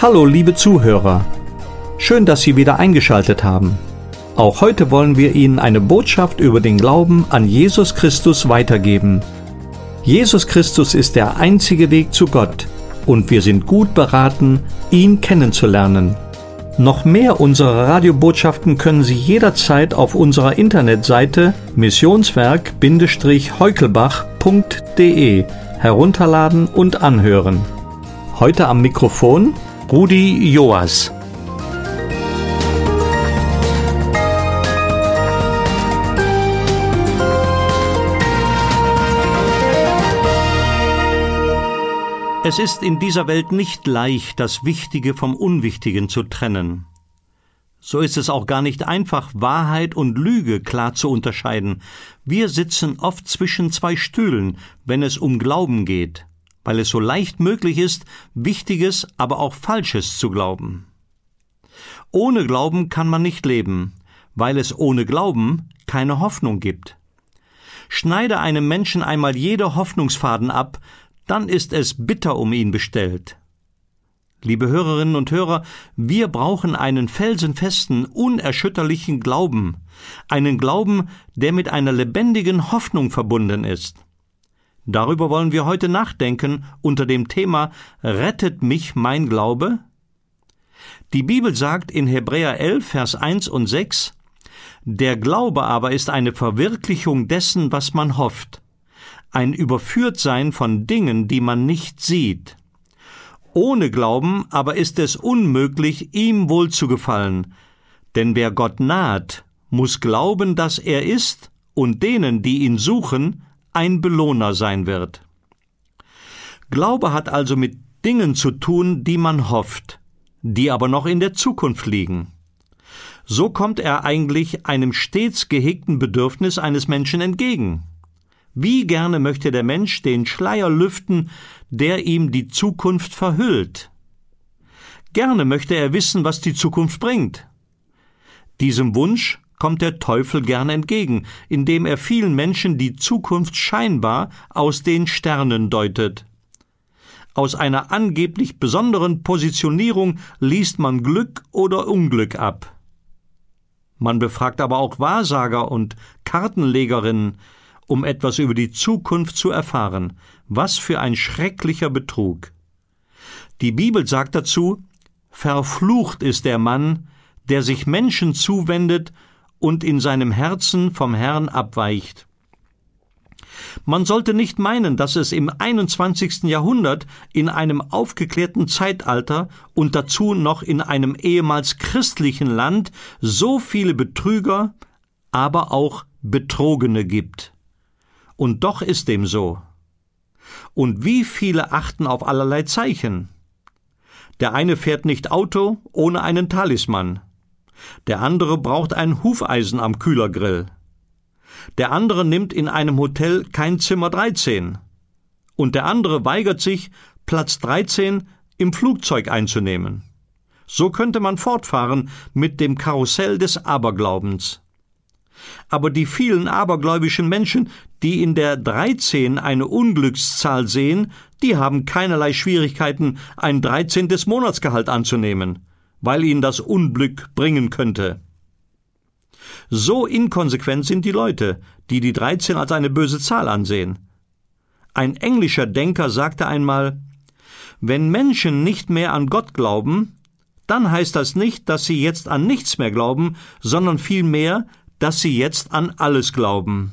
Hallo liebe Zuhörer, schön, dass Sie wieder eingeschaltet haben. Auch heute wollen wir Ihnen eine Botschaft über den Glauben an Jesus Christus weitergeben. Jesus Christus ist der einzige Weg zu Gott und wir sind gut beraten, ihn kennenzulernen. Noch mehr unserer Radiobotschaften können Sie jederzeit auf unserer Internetseite missionswerk-heukelbach.de herunterladen und anhören. Heute am Mikrofon Rudi Joas. Es ist in dieser Welt nicht leicht, das Wichtige vom Unwichtigen zu trennen. So ist es auch gar nicht einfach, Wahrheit und Lüge klar zu unterscheiden. Wir sitzen oft zwischen zwei Stühlen, wenn es um Glauben geht, weil es so leicht möglich ist, Wichtiges, aber auch Falsches zu glauben. Ohne Glauben kann man nicht leben, weil es ohne Glauben keine Hoffnung gibt. Schneide einem Menschen einmal jede Hoffnungsfaden ab, dann ist es bitter um ihn bestellt. Liebe Hörerinnen und Hörer, wir brauchen einen felsenfesten, unerschütterlichen Glauben, einen Glauben, der mit einer lebendigen Hoffnung verbunden ist. Darüber wollen wir heute nachdenken unter dem Thema »Rettet mich mein Glaube?« Die Bibel sagt in Hebräer 11, Vers 1 und 6, »Der Glaube aber ist eine Verwirklichung dessen, was man hofft, ein Überführtsein von Dingen, die man nicht sieht. Ohne Glauben aber ist es unmöglich, ihm wohlzugefallen, denn wer Gott naht, muss glauben, dass er ist und denen, die ihn suchen, ein Belohner sein wird.« Glaube hat also mit Dingen zu tun, die man hofft, die aber noch in der Zukunft liegen. So kommt er eigentlich einem stets gehegten Bedürfnis eines Menschen entgegen. Wie gerne möchte der Mensch den Schleier lüften, der ihm die Zukunft verhüllt. Gerne möchte er wissen, was die Zukunft bringt. Diesem Wunsch kommt der Teufel gerne entgegen, indem er vielen Menschen die Zukunft scheinbar aus den Sternen deutet. Aus einer angeblich besonderen Positionierung liest man Glück oder Unglück ab. Man befragt aber auch Wahrsager und Kartenlegerinnen, um etwas über die Zukunft zu erfahren. Was für ein schrecklicher Betrug. Die Bibel sagt dazu, verflucht ist der Mann, der sich Menschen zuwendet und in seinem Herzen vom Herrn abweicht. Man sollte nicht meinen, dass es im 21. Jahrhundert in einem aufgeklärten Zeitalter und dazu noch in einem ehemals christlichen Land so viele Betrüger, aber auch Betrogene gibt. Und doch ist dem so. Und wie viele achten auf allerlei Zeichen? Der eine fährt nicht Auto ohne einen Talisman. Der andere braucht ein Hufeisen am Kühlergrill. Der andere nimmt in einem Hotel kein Zimmer 13. Und der andere weigert sich, Platz 13 im Flugzeug einzunehmen. So könnte man fortfahren mit dem Karussell des Aberglaubens. Aber die vielen abergläubischen Menschen, die in der 13 eine Unglückszahl sehen, die haben keinerlei Schwierigkeiten, ein 13. Monatsgehalt anzunehmen, weil ihnen das Unglück bringen könnte. So inkonsequent sind die Leute, die die 13 als eine böse Zahl ansehen. Ein englischer Denker sagte einmal, wenn Menschen nicht mehr an Gott glauben, dann heißt das nicht, dass sie jetzt an nichts mehr glauben, sondern vielmehr, dass sie jetzt an alles glauben.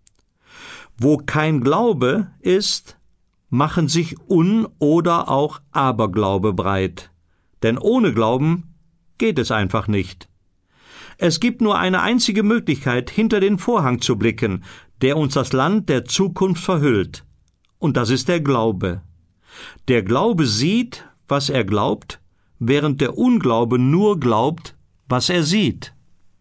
Wo kein Glaube ist, machen sich oder auch Aberglaube breit. Denn ohne Glauben geht es einfach nicht. Es gibt nur eine einzige Möglichkeit, hinter den Vorhang zu blicken, der uns das Land der Zukunft verhüllt. Und das ist der Glaube. Der Glaube sieht, was er glaubt, während der Unglaube nur glaubt, was er sieht.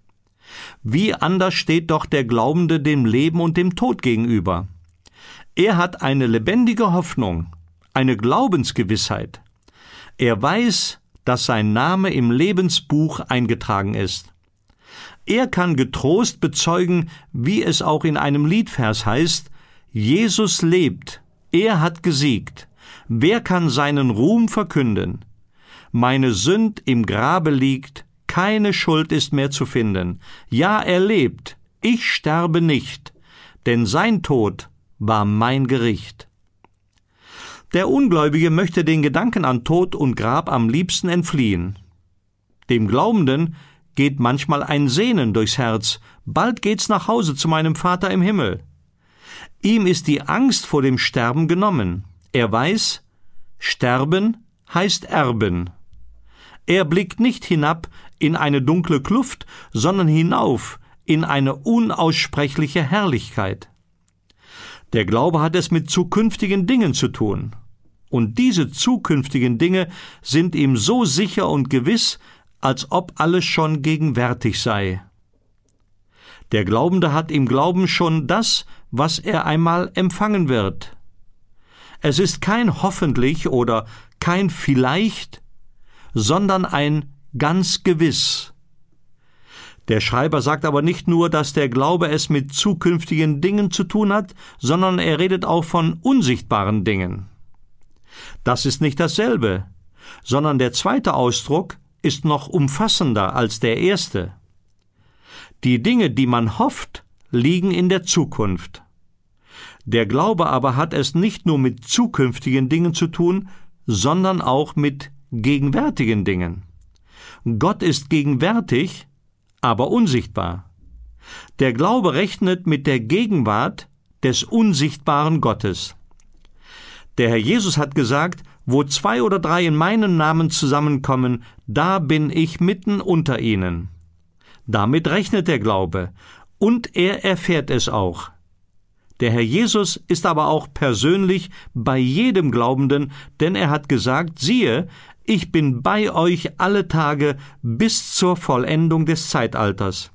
Wie anders steht doch der Glaubende dem Leben und dem Tod gegenüber? Er hat eine lebendige Hoffnung, eine Glaubensgewissheit. Er weiß, dass sein Name im Lebensbuch eingetragen ist. Er kann getrost bezeugen, wie es auch in einem Liedvers heißt, Jesus lebt, er hat gesiegt. Wer kann seinen Ruhm verkünden? meine Sünd im Grabe liegt, keine Schuld ist mehr zu finden. Ja, er lebt, ich sterbe nicht, denn sein Tod war mein Gericht. Der Ungläubige möchte den Gedanken an Tod und Grab am liebsten entfliehen. Dem Glaubenden geht manchmal ein Sehnen durchs Herz, bald geht's nach Hause zu meinem Vater im Himmel. Ihm ist die Angst vor dem Sterben genommen. Er weiß, Sterben heißt Erben. Er blickt nicht hinab in eine dunkle Kluft, sondern hinauf in eine unaussprechliche Herrlichkeit. Der Glaube hat es mit zukünftigen Dingen zu tun. Und diese zukünftigen Dinge sind ihm so sicher und gewiss, als ob alles schon gegenwärtig sei. Der Glaubende hat im Glauben schon das, was er einmal empfangen wird. Es ist kein hoffentlich oder kein vielleicht, sondern ein ganz gewiss. Der Schreiber sagt aber nicht nur, dass der Glaube es mit zukünftigen Dingen zu tun hat, sondern er redet auch von unsichtbaren Dingen. Das ist nicht dasselbe, sondern der zweite Ausdruck ist noch umfassender als der erste. Die Dinge, die man hofft, liegen in der Zukunft. Der Glaube aber hat es nicht nur mit zukünftigen Dingen zu tun, sondern auch mit gegenwärtigen Dingen. Gott ist gegenwärtig, aber unsichtbar. Der Glaube rechnet mit der Gegenwart des unsichtbaren Gottes. Der Herr Jesus hat gesagt, wo 2 oder 3 in meinem Namen zusammenkommen, da bin ich mitten unter ihnen. Damit rechnet der Glaube, und er erfährt es auch. Der Herr Jesus ist aber auch persönlich bei jedem Glaubenden, denn er hat gesagt, siehe, ich bin bei euch alle Tage bis zur Vollendung des Zeitalters.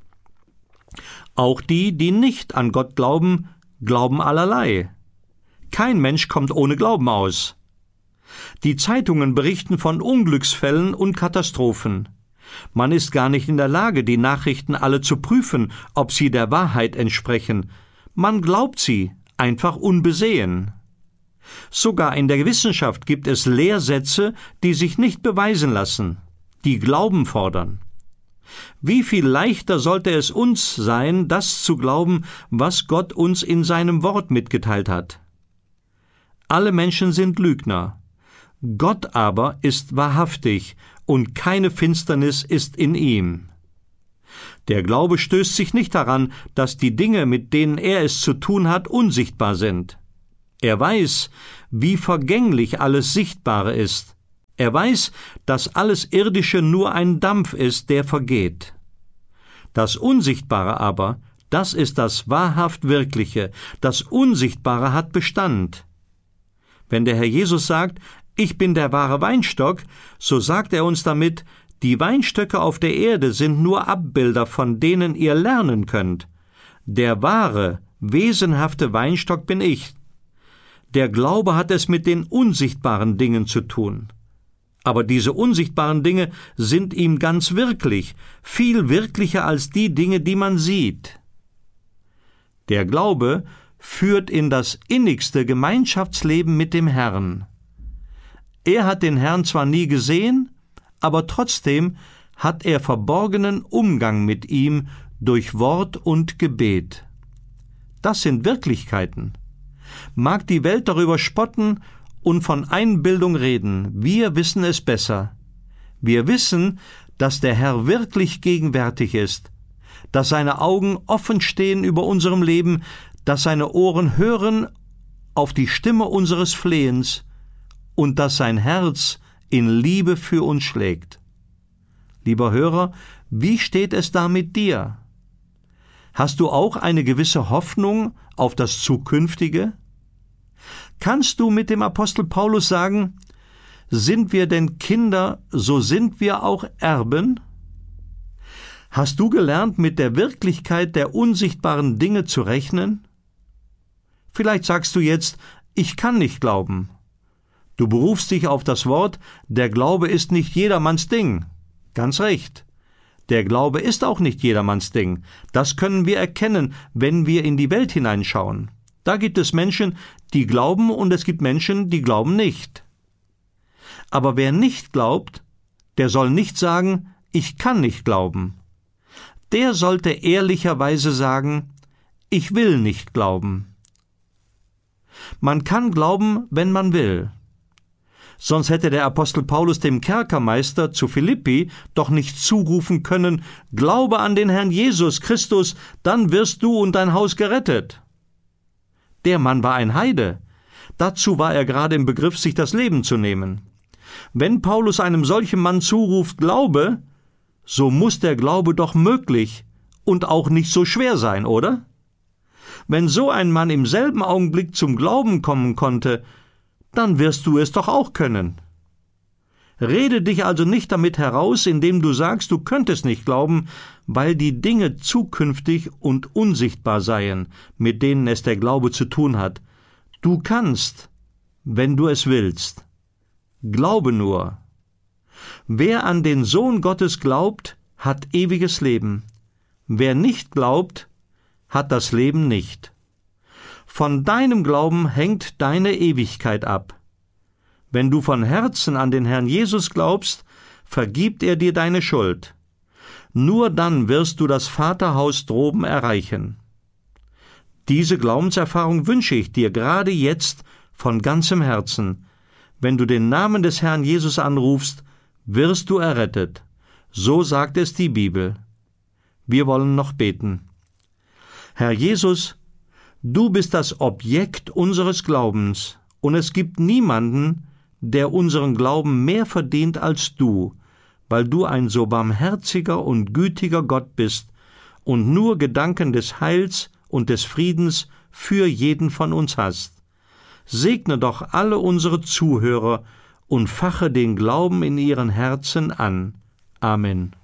Auch die, die nicht an Gott glauben, glauben allerlei. Kein Mensch kommt ohne Glauben aus. Die Zeitungen berichten von Unglücksfällen und Katastrophen. Man ist gar nicht in der Lage, die Nachrichten alle zu prüfen, ob sie der Wahrheit entsprechen. Man glaubt sie, einfach unbesehen. Sogar in der Wissenschaft gibt es Lehrsätze, die sich nicht beweisen lassen, die Glauben fordern. Wie viel leichter sollte es uns sein, das zu glauben, was Gott uns in seinem Wort mitgeteilt hat. Alle Menschen sind Lügner. Gott aber ist wahrhaftig, und keine Finsternis ist in ihm. Der Glaube stößt sich nicht daran, dass die Dinge, mit denen er es zu tun hat, unsichtbar sind. Er weiß, wie vergänglich alles Sichtbare ist. Er weiß, dass alles Irdische nur ein Dampf ist, der vergeht. Das Unsichtbare aber, das ist das wahrhaft Wirkliche. Das Unsichtbare hat Bestand. Wenn der Herr Jesus sagt, ich bin der wahre Weinstock, so sagt er uns damit, die Weinstöcke auf der Erde sind nur Abbilder, von denen ihr lernen könnt. Der wahre, wesenhafte Weinstock bin ich. Der Glaube hat es mit den unsichtbaren Dingen zu tun. Aber diese unsichtbaren Dinge sind ihm ganz wirklich, viel wirklicher als die Dinge, die man sieht. Der Glaube führt in das innigste Gemeinschaftsleben mit dem Herrn. Er hat den Herrn zwar nie gesehen, aber trotzdem hat er verborgenen Umgang mit ihm durch Wort und Gebet. Das sind Wirklichkeiten. Mag die Welt darüber spotten und von Einbildung reden, wir wissen es besser. Wir wissen, dass der Herr wirklich gegenwärtig ist, dass seine Augen offen stehen über unserem Leben, dass seine Ohren hören auf die Stimme unseres Flehens und dass sein Herz in Liebe für uns schlägt. Lieber Hörer, wie steht es da mit dir? Hast du auch eine gewisse Hoffnung auf das Zukünftige? Kannst du mit dem Apostel Paulus sagen, sind wir denn Kinder, so sind wir auch Erben? Hast du gelernt, mit der Wirklichkeit der unsichtbaren Dinge zu rechnen? Vielleicht sagst du jetzt, ich kann nicht glauben. Du berufst dich auf das Wort, der Glaube ist nicht jedermanns Ding. Ganz recht. Der Glaube ist auch nicht jedermanns Ding. Das können wir erkennen, wenn wir in die Welt hineinschauen. Da gibt es Menschen, die glauben, und es gibt Menschen, die glauben nicht. Aber wer nicht glaubt, der soll nicht sagen, ich kann nicht glauben. Der sollte ehrlicherweise sagen, ich will nicht glauben. Man kann glauben, wenn man will. Sonst hätte der Apostel Paulus dem Kerkermeister zu Philippi doch nicht zurufen können, glaube an den Herrn Jesus Christus, dann wirst du und dein Haus gerettet. Der Mann war ein Heide. Dazu war er gerade im Begriff, sich das Leben zu nehmen. Wenn Paulus einem solchen Mann zuruft, glaube, so muss der Glaube doch möglich und auch nicht so schwer sein, oder? Wenn so ein Mann im selben Augenblick zum Glauben kommen konnte, dann wirst du es doch auch können. Rede dich also nicht damit heraus, indem du sagst, du könntest nicht glauben, weil die Dinge zukünftig und unsichtbar seien, mit denen es der Glaube zu tun hat. Du kannst, wenn du es willst. Glaube nur. Wer an den Sohn Gottes glaubt, hat ewiges Leben. Wer nicht glaubt, hat das Leben nicht. Von deinem Glauben hängt deine Ewigkeit ab. Wenn du von Herzen an den Herrn Jesus glaubst, vergibt er dir deine Schuld. Nur dann wirst du das Vaterhaus droben erreichen. Diese Glaubenserfahrung wünsche ich dir gerade jetzt von ganzem Herzen. Wenn du den Namen des Herrn Jesus anrufst, wirst du errettet. So sagt es die Bibel. Wir wollen noch beten. Herr Jesus, du bist das Objekt unseres Glaubens, und es gibt niemanden, der unseren Glauben mehr verdient als du, weil du ein so barmherziger und gütiger Gott bist und nur Gedanken des Heils und des Friedens für jeden von uns hast. Segne doch alle unsere Zuhörer und fache den Glauben in ihren Herzen an. Amen.